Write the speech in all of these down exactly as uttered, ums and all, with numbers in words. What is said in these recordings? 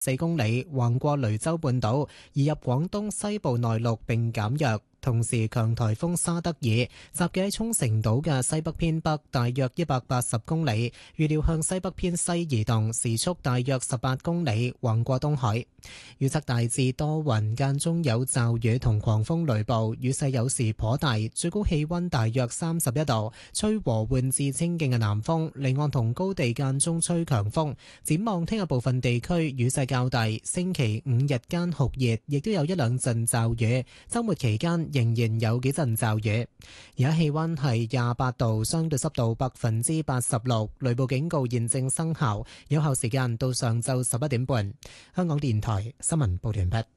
四公里，橫過雷州半島，移入廣東西部內陸並減弱。同時，強颱風沙德爾集結喺沖繩島嘅西北偏北，大約一百八十公里，預料向西北偏西移動，時速大約十八公里，橫過東海。預測大致多雲，間中有驟雨同狂風雷暴，雨勢有時頗大，最高氣溫大約三十一度，吹和緩至清勁嘅南風，離岸同高地間中吹強風。展望聽日部分地區雨勢較大，星期五日間酷熱，亦都有一兩陣驟雨，週末期間仍然有幾陣驟雨。而家氣溫係廿八度，相對濕度百分之八十六，雷暴警告現正生效，有效時間到上晝十一點半。香港電台新聞報道完畢。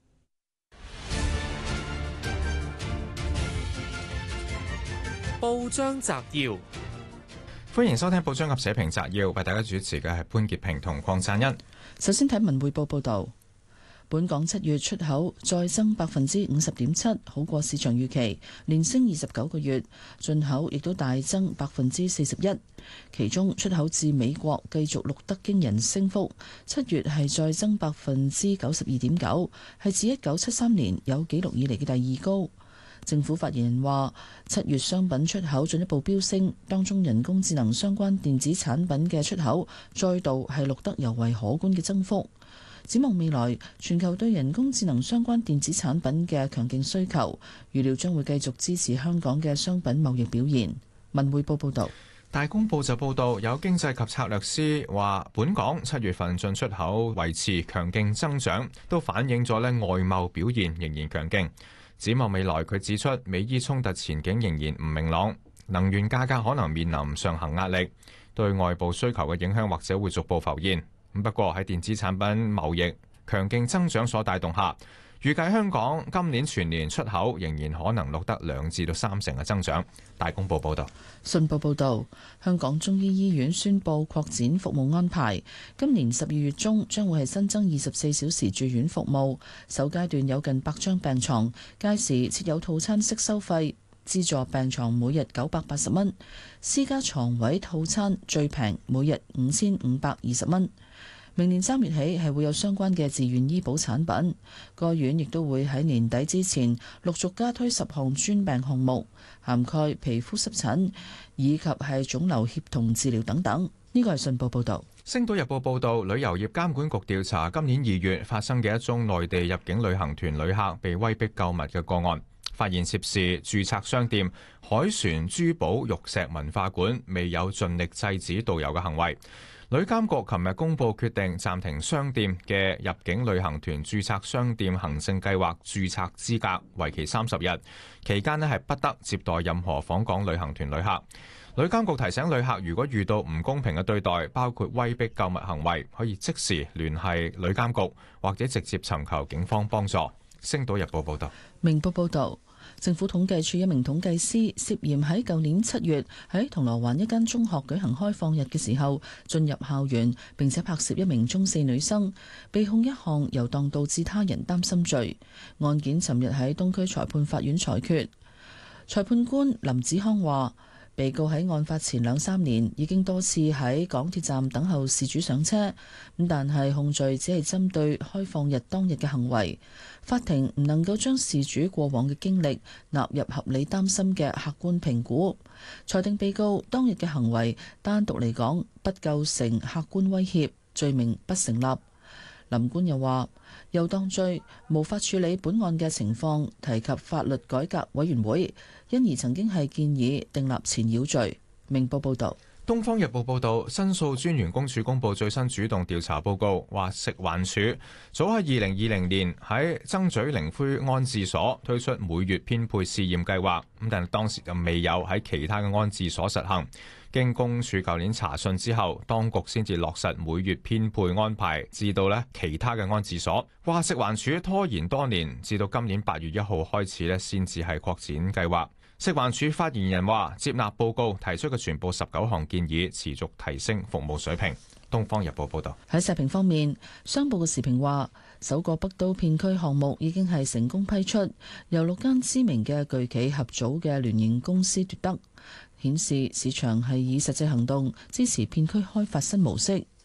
報章摘要， 歡迎收聽報章及社評摘要，為大家主持嘅係潘潔平同鄺贊恩。 首先睇文匯報報道。本港七月出口再增百分之五十點七，好過市場預期，連升二十九個月。進口亦都大增百分之四十一，其中出口至美國繼續錄得驚人升幅，七月係再增百分之九十二點九，係自一九七三年有紀錄以嚟嘅第二高。政府發言人話，七月商品出口進一步飆升，當中人工智能相關電子產品嘅出口再度係錄得尤為可觀嘅增幅。展望未來，全球對人工智能相關電子產品嘅強勁需求，預料將會繼續支持香港嘅商品貿易表現。文匯報報道。 大公報就報道，有經濟及策略師話，本港七月份進出口維持強勁增長，都反映咗咧外貿表現仍然強勁。展望未來，佢指出美伊衝突前景仍然唔明朗，能源價格可能面臨上行壓力，對外部需求嘅影響或者會逐步浮現。不過喺電子產品貿易強勁增長所帶動下，預計香港今年全年出口仍然可能錄得兩至到三成嘅增長。大公報報道。 信報報導，香港中醫醫院宣布擴展服務安排，今年十二月中將會係新增二十四小時住院服務，首階段有近百張病床，屆時設有套餐式收費，資助病床每日九百八十蚊，私家床位套餐最平每日五千五百二十蚊。明年三月起係會有相關嘅自願醫保產品，該院亦都會喺年底之前陸續加推十項專病項目，涵蓋皮膚濕疹以及係腫瘤協同治療等等。呢個係信報報導。 星島日報報導，旅遊業監管局調查今年二月發生嘅一宗內地入境旅行團旅客被威逼購物嘅個案，發現涉事註冊商店海船珠寶玉石文化館未有盡力制止導遊嘅行為。旅監局琴日公布決定暫停商店嘅入境旅行團註冊商店行政計劃註冊資格，為期三十日，期間呢係不得接待任何訪港旅行團旅客。旅監局提醒旅客，如果遇到唔公平嘅對待，包括威逼購物行為，可以即時聯繫旅監局或者直接尋求警方幫助。星島日報報道。 明報報道。政府統計處一名統計師涉嫌喺舊年七月喺銅鑼灣一間中學舉行開放日嘅時候進入校園，並且拍攝一名中四女生，被控一項遊蕩導致他人擔心罪。案件尋日喺東區裁判法院裁決，裁判官林子康話，被告喺案發前兩三年已經多次喺港鐵站等候事主上車，咁但係控罪只係針對開放日當日嘅行為。法庭唔能夠將事主過往嘅經歷納入合理擔心嘅客觀評估，裁定被告當日嘅行為單獨嚟講不構成客觀威脅，罪名不成立。林官又話，遊蕩罪無法處理本案嘅情況，提及法律改革委員會，因而曾經係建議訂立纏擾罪。明報報道。 《東方日報》報導，申訴專員公署公布最新主動調查報告，話食環署早喺二零二零年喺曾咀靈灰安置所推出每月編配試驗計劃，咁但係當時就未有喺其他嘅安置所實行。經公署舊年查詢之後，當局先至落實每月編配安排至到咧其他嘅安置所。話食環署拖延多年，至到今年八月一號開始咧，先至係擴展計劃。食環署發言人話，接納報告提出嘅全部十九項建議，持續提升服務水平。《東方日報》報道。 喺社評方面，商報嘅時評話，首個北都片區項目已經係成功批出，由六間知名嘅巨企合組嘅聯營公司奪得，顯示市場係以實際行動支持片區開發新模式。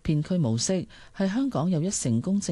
騙區模式係香港又一成功證